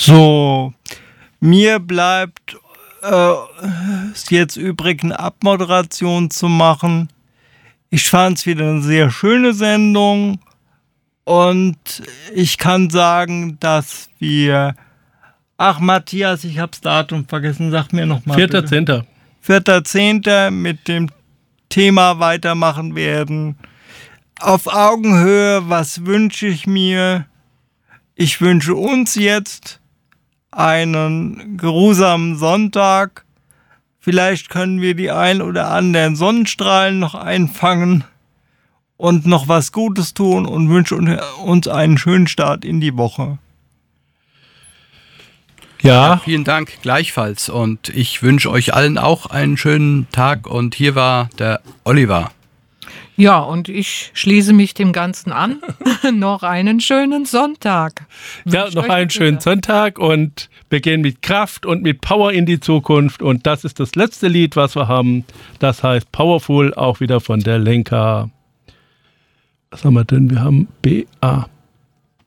So, mir bleibt es jetzt übrig, eine Abmoderation zu machen. Ich fand es wieder eine sehr schöne Sendung und ich kann sagen, dass wir... Ach, Matthias, ich habe das Datum vergessen, sag mir nochmal. 4.10. 4.10. mit dem Thema weitermachen werden. Auf Augenhöhe, was wünsche ich mir? Ich wünsche uns jetzt einen geruhsamen Sonntag. Vielleicht können wir die ein oder anderen Sonnenstrahlen noch einfangen und noch was Gutes tun und wünsche uns einen schönen Start in die Woche. Ja, vielen Dank, gleichfalls. Und ich wünsche euch allen auch einen schönen Tag. Und hier war der Oliver. Ja, und ich schließe mich dem Ganzen an. Noch einen schönen Sonntag. Ja, noch einen schönen Sonntag und wir gehen mit Kraft und mit Power in die Zukunft. Und das ist das letzte Lied, was wir haben. Das heißt Powerful, auch wieder von der Lenka. Was haben wir denn? Wir haben BA.